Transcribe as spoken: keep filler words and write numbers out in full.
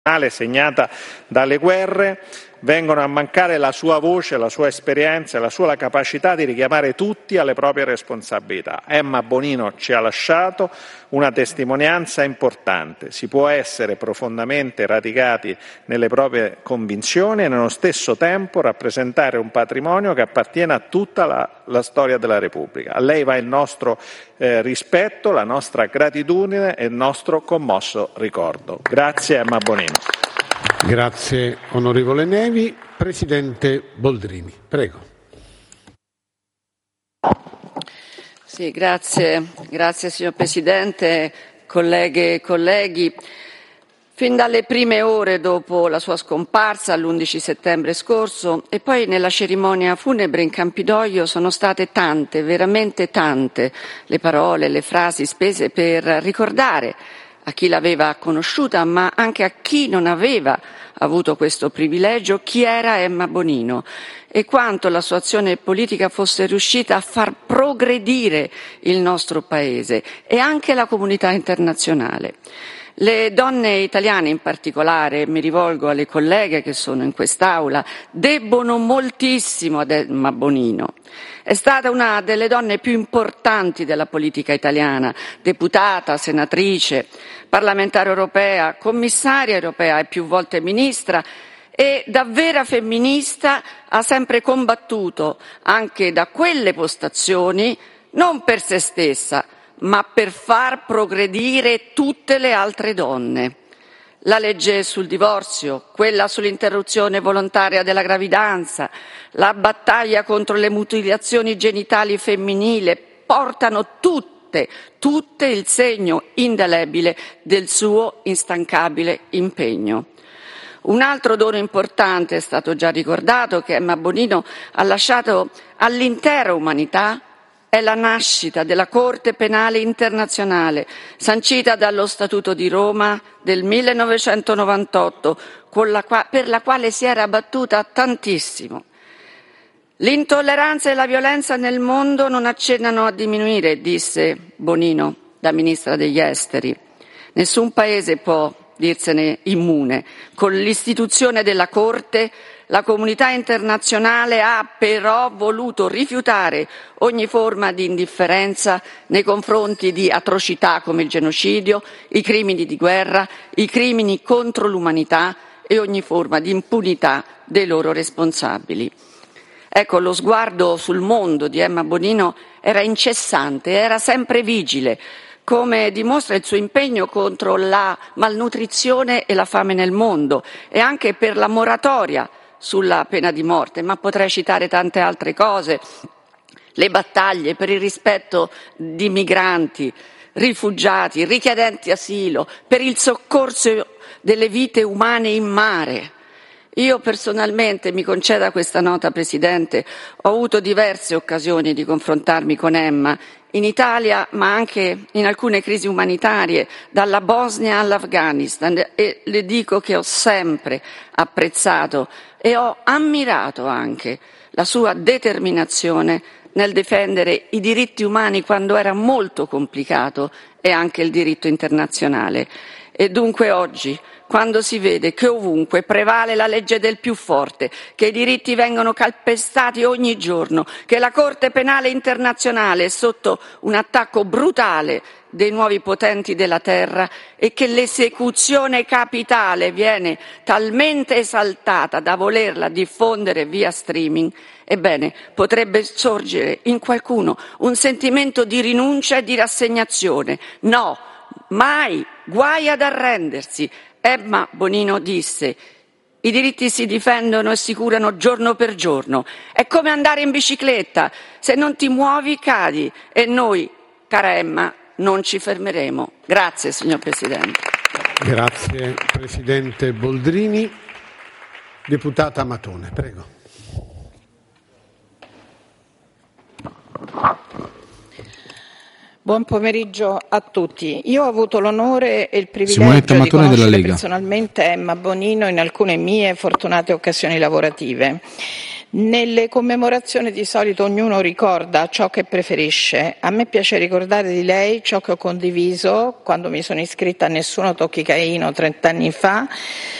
segnata dalle guerre, vengono a mancare la sua voce, la sua esperienza e la sua capacità di richiamare tutti alle proprie responsabilità. Emma Bonino ci ha lasciato una testimonianza importante. Si può essere profondamente radicati nelle proprie convinzioni e nello stesso tempo rappresentare un patrimonio che appartiene a tutta la, la storia della Repubblica. A lei va il nostro eh, rispetto, la nostra gratitudine e il nostro commosso ricordo. Grazie Emma Bonino. Grazie onorevole Nevi. Presidente Boldrini, prego. Sì, grazie, grazie signor Presidente, colleghe e colleghi. Fin dalle prime ore dopo la sua scomparsa l'undici settembre scorso e poi nella cerimonia funebre in Campidoglio sono state tante, veramente tante, le parole, le frasi spese per ricordare a chi l'aveva conosciuta, ma anche a chi non aveva avuto questo privilegio, chi era Emma Bonino e quanto la sua azione politica fosse riuscita a far progredire il nostro Paese e anche la comunità internazionale. Le donne italiane in particolare, mi rivolgo alle colleghe che sono in quest'Aula, debbono moltissimo ad Emma Bonino. È stata una delle donne più importanti della politica italiana, deputata, senatrice, parlamentare europea, commissaria europea e più volte ministra, e da vera femminista ha sempre combattuto anche da quelle postazioni non per se stessa, ma per far progredire tutte le altre donne. La legge sul divorzio, quella sull'interruzione volontaria della gravidanza, la battaglia contro le mutilazioni genitali femminili portano tutte, tutte il segno indelebile del suo instancabile impegno. Un altro dono importante, è stato già ricordato, che Emma Bonino ha lasciato all'intera umanità è la nascita della Corte Penale Internazionale, sancita dallo Statuto di Roma del millenovecentonovantotto, con la qua- per la quale si era battuta tantissimo. L'intolleranza e la violenza nel mondo non accennano a diminuire, disse Bonino, da ministra degli esteri. Nessun paese può dirsene immune. Con l'istituzione della Corte, la comunità internazionale ha però voluto rifiutare ogni forma di indifferenza nei confronti di atrocità come il genocidio, i crimini di guerra, i crimini contro l'umanità e ogni forma di impunità dei loro responsabili. Ecco, lo sguardo sul mondo di Emma Bonino era incessante, era sempre vigile, come dimostra il suo impegno contro la malnutrizione e la fame nel mondo e anche per la moratoria sulla pena di morte, ma potrei citare tante altre cose, le battaglie per il rispetto di migranti, rifugiati, richiedenti asilo, per il soccorso delle vite umane in mare. Io personalmente, mi conceda questa nota Presidente, ho avuto diverse occasioni di confrontarmi con Emma in Italia ma anche in alcune crisi umanitarie, dalla Bosnia all'Afghanistan, e le dico che ho sempre apprezzato e ho ammirato anche la sua determinazione nel difendere i diritti umani quando era molto complicato e anche il diritto internazionale. E dunque oggi, quando si vede che ovunque prevale la legge del più forte, che i diritti vengono calpestati ogni giorno, che la Corte Penale Internazionale è sotto un attacco brutale dei nuovi potenti della terra e che l'esecuzione capitale viene talmente esaltata da volerla diffondere via streaming, ebbene, potrebbe sorgere in qualcuno un sentimento di rinuncia e di rassegnazione. No, mai, guai ad arrendersi. Emma Bonino disse: i diritti si difendono e si curano giorno per giorno. È come andare in bicicletta, se non ti muovi cadi. E noi, cara Emma, non ci fermeremo. Grazie, signor Presidente. Grazie, Presidente Boldrini. Deputata Matone, prego. Buon pomeriggio a tutti. Io ho avuto l'onore e il privilegio di conoscere personalmente Emma Bonino in alcune mie fortunate occasioni lavorative. Nelle commemorazioni di solito ognuno ricorda ciò che preferisce. A me piace ricordare di lei ciò che ho condiviso quando mi sono iscritta a Nessuno Tocchi Caino trent'anni fa,